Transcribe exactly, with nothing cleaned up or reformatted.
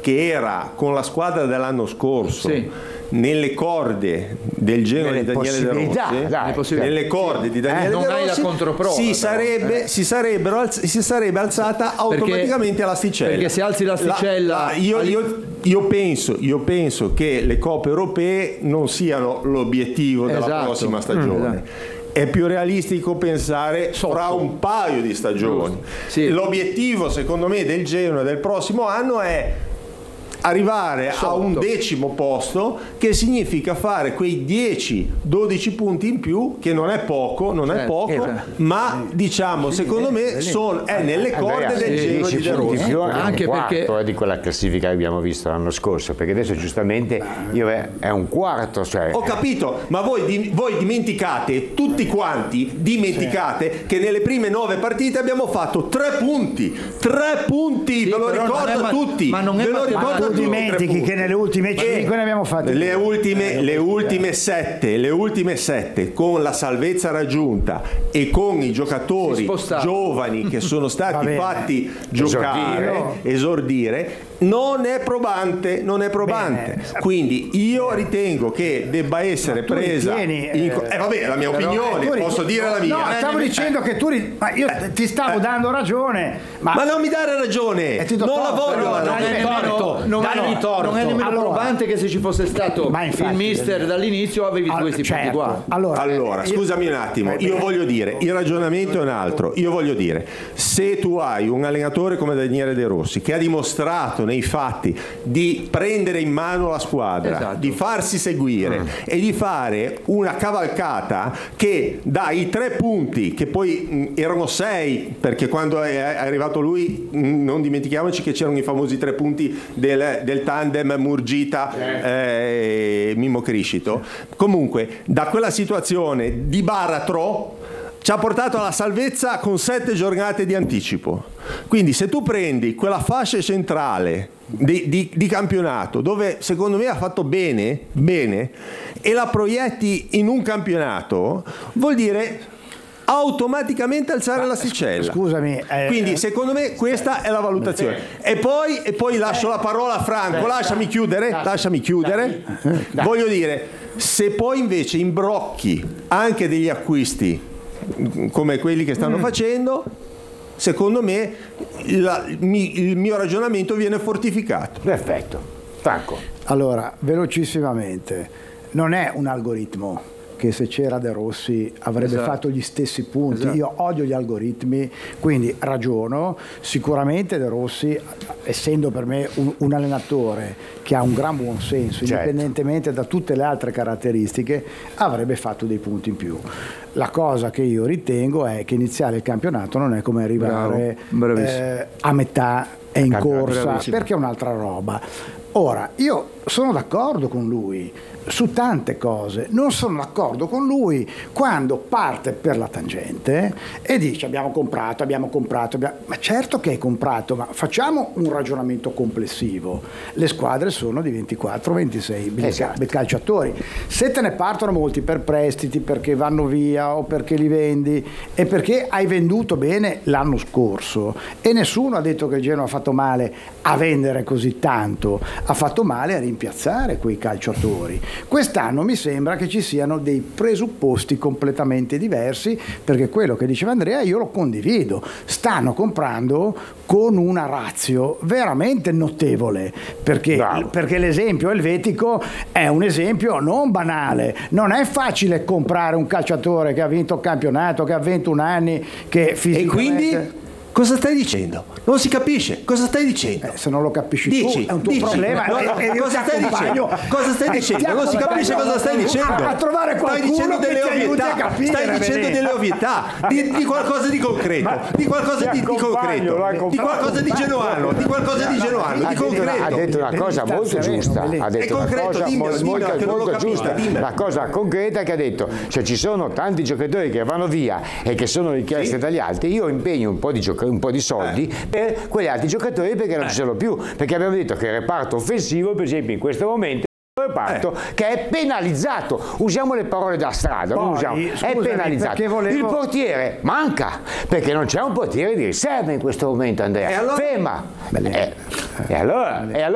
che era con la squadra dell'anno scorso, sì, nelle corde del Genoa di Daniele De Rossi, dai, nelle corde di Daniele eh, non De hai Rossi, la controprova, si, però, sarebbe, eh. si, sarebbero alz- si sarebbe alzata automaticamente l'asticella. Perché se alzi l'asticella, la, la, io, io, io, penso, io penso che le coppe europee non siano l'obiettivo della esatto. prossima stagione. Mm, esatto. È più realistico pensare fra un paio di stagioni. Sì. L'obiettivo, secondo me, del Genoa del prossimo anno è arrivare Sotto. a un decimo posto, che significa fare quei dieci dodici punti in più, che non è poco, non certo. è poco, eh, ma diciamo secondo me son, è nelle corde eh, del Genoa di De Rossi. Più anche un perché quarto di quella classifica che abbiamo visto l'anno scorso, perché adesso giustamente io è un quarto, cioè... Ho capito, ma voi, di, voi dimenticate, tutti quanti dimenticate sì. che nelle prime nove partite abbiamo fatto tre punti, tre punti, sì, ve lo ricordo ma, tutti, ma non è ve lo ricordo dimentichi che nelle ultime cinque ne abbiamo fatte le ultime, le ultime sette le ultime sette con la salvezza raggiunta e con i giocatori giovani che sono stati fatti giocare, esordire, esordire non è probante, non è probante. Bene. Quindi io ritengo che debba essere presa ritieni, in, eh, vabbè, la mia però, opinione, eh, posso dire la mia. No, stavo eh, dicendo eh, che tu ma io ti stavo eh, dando ragione, ma, ma non mi dare ragione, eh, non la voglio, però, non è nemmeno, non è, torto. Non è nemmeno allora, probante che se ci fosse stato infatti, il mister dall'inizio avevi allora, questi certo. punti qua. Allora, allora io, scusami un attimo, io voglio dire, il ragionamento è un altro. Io voglio dire, se tu hai un allenatore come Daniele De Rossi che ha dimostrato nei fatti di prendere in mano la squadra, esatto. di farsi seguire mm. e di fare una cavalcata che dà i tre punti, che poi mh, erano sei, perché quando è arrivato lui mh, non dimentichiamoci che c'erano i famosi tre punti del, del tandem Murgita eh, Mimmo Criscito. Comunque da quella situazione di baratro ci ha portato alla salvezza con sette giornate di anticipo. Quindi se tu prendi quella fascia centrale di, di, di campionato dove secondo me ha fatto bene, bene e la proietti in un campionato, vuol dire automaticamente alzare ma, l'asticella. Scusami. Eh, Quindi secondo me questa è la valutazione. E poi, e poi lascio la parola a Franco, lasciami chiudere, lasciami chiudere. Voglio dire, se poi invece imbrocchi anche degli acquisti come quelli che stanno mm. facendo, secondo me la, mi, il mio ragionamento viene fortificato. Perfetto. Franco. Allora, velocissimamente, non è un algoritmo che se c'era De Rossi avrebbe esatto. fatto gli stessi punti. Esatto. Io odio gli algoritmi, quindi ragiono. Sicuramente De Rossi, essendo per me un, un allenatore che ha un gran buon senso, certo. indipendentemente da tutte le altre caratteristiche, avrebbe fatto dei punti in più. La cosa che io ritengo è che iniziare il campionato non è come arrivare Bravo. Eh, a metà e in corsa, bravissimo. Perché è un'altra roba. Ora, io sono d'accordo con lui su tante cose, non sono d'accordo con lui quando parte per la tangente e dice abbiamo comprato, abbiamo comprato, abbiamo... ma certo che hai comprato, ma facciamo un ragionamento complessivo. Le squadre sono di ventiquattro ventisei esatto. calciatori, se te ne partono molti per prestiti, perché vanno via o perché li vendi e perché hai venduto bene l'anno scorso, e nessuno ha detto che il Genoa ha fatto male a vendere così tanto, ha fatto male a rimpiazzare quei calciatori. Quest'anno mi sembra che ci siano dei presupposti completamente diversi, perché quello che diceva Andrea io lo condivido. Stanno comprando con una ratio veramente notevole, perché, perché l'esempio elvetico è un esempio non banale. Non è facile comprare un calciatore che ha vinto il campionato, che ha ventuno anni, che fisicamente... E quindi... Cosa stai dicendo? Non si capisce. Cosa stai dicendo? Eh, se non lo capisci dici, tu, è un tuo dici, problema. No, e, e cosa stai dicendo? Cosa stai dicendo? Non si capisce cosa stai dicendo. A, a trovare qualcuno stai dicendo delle che ti ovvietà. a capire, Stai dicendo delle ovvietà. Di, di qualcosa di concreto. Ma di qualcosa di, di concreto. Di qualcosa di genuano. Di qualcosa di genuano. Di concreto. Ha detto una cosa molto giusta. Ha detto una cosa molto giusta. La cosa concreta che ha detto: se ci sono tanti giocatori che vanno via e che sono richiesti dagli altri, io impegno un po' di un po' di soldi per quegli altri giocatori perché non ci sono più, perché abbiamo detto che il reparto offensivo, per esempio in questo momento, è un reparto eh. che è penalizzato, usiamo le parole da strada. Poi, usiamo, scusami, è penalizzato, volevo... il portiere manca perché non c'è un portiere di riserva in questo momento, Andrea. E allora? Ferma. E, e allora, e allora